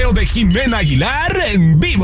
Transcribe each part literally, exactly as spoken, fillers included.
conteo de Jimena Aguilar en vivo.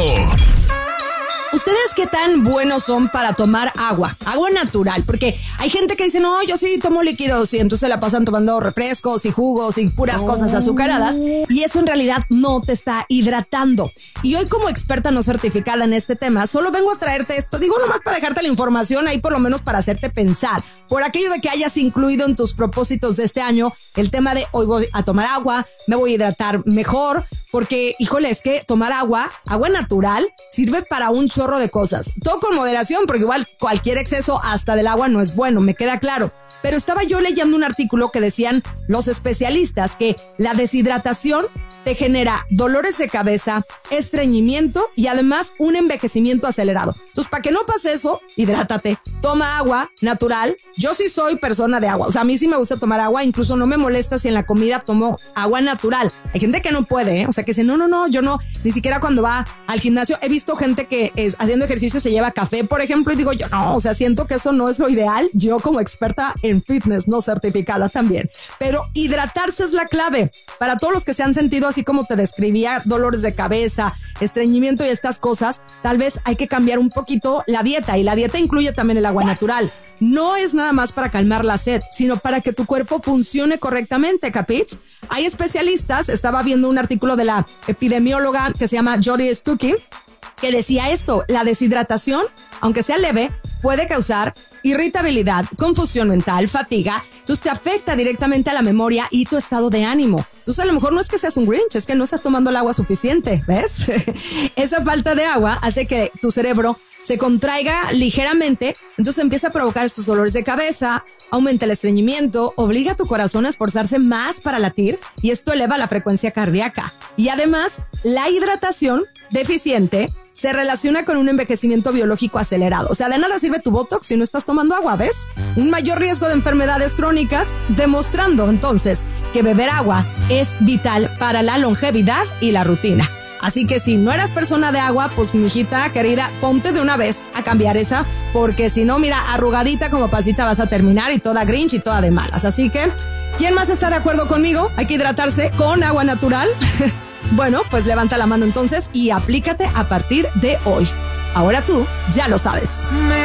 ¿Ustedes qué tan buenos son para tomar agua? Agua natural, porque hay gente que dice, no, yo sí tomo líquidos y entonces la pasan tomando refrescos y jugos y puras cosas azucaradas y eso en realidad no te está hidratando. Y hoy como experta no certificada en este tema, solo vengo a traerte esto, digo nomás para dejarte la información ahí por lo menos para hacerte pensar, por aquello de que hayas incluido en tus propósitos de este año el tema de hoy voy a tomar agua, me voy a hidratar mejor, porque, híjole, es que tomar agua, agua natural, sirve para un chorro de cosas. Todo con moderación, porque igual cualquier exceso hasta del agua no es bueno, me queda claro. Pero estaba yo leyendo un artículo que decían los especialistas que la deshidratación te genera dolores de cabeza, estreñimiento y además un envejecimiento acelerado. Entonces, para que no pase eso, hidrátate. Toma agua natural. Yo sí soy persona de agua. O sea, a mí sí me gusta tomar agua. Incluso no me molesta si en la comida tomo agua natural. Hay gente que no puede, ¿eh? O sea, que dice, no, no, no, yo no. Ni siquiera cuando va al gimnasio. He visto gente que es, haciendo ejercicio se lleva café, por ejemplo, y digo yo, no, o sea, siento que eso no es lo ideal. Yo como experta en fitness, no certificada también. Pero hidratarse es la clave. Para todos los que se han sentido así como te describía, dolores de cabeza, estreñimiento y estas cosas, tal vez hay que cambiar un poquito la dieta, y la dieta incluye también el agua natural. No es nada más para calmar la sed, sino para que tu cuerpo funcione correctamente, ¿capich? Hay especialistas, estaba viendo un artículo de la epidemióloga que se llama Jodie Stuckey, que decía esto, la deshidratación, aunque sea leve, puede causar irritabilidad, confusión mental, fatiga. Entonces te afecta directamente a la memoria y tu estado de ánimo. Entonces a lo mejor no es que seas un Grinch, es que no estás tomando el agua suficiente, ¿ves? Esa falta de agua hace que tu cerebro se contraiga ligeramente, entonces empieza a provocar estos dolores de cabeza, aumenta el estreñimiento, obliga a tu corazón a esforzarse más para latir y esto eleva la frecuencia cardíaca. Y además, la hidratación deficiente se relaciona con un envejecimiento biológico acelerado. O sea, de nada sirve tu Botox si no estás tomando agua, ¿ves? Un mayor riesgo de enfermedades crónicas, demostrando entonces que beber agua es vital para la longevidad y la rutina. Así que si no eras persona de agua, pues mijita querida, ponte de una vez a cambiar esa, porque si no, mira, arrugadita como pasita vas a terminar y toda Grinch y toda de malas. Así que, ¿quién más está de acuerdo conmigo? Hay que hidratarse con agua natural. Bueno, pues levanta la mano entonces y aplícate a partir de hoy. Ahora tú ya lo sabes.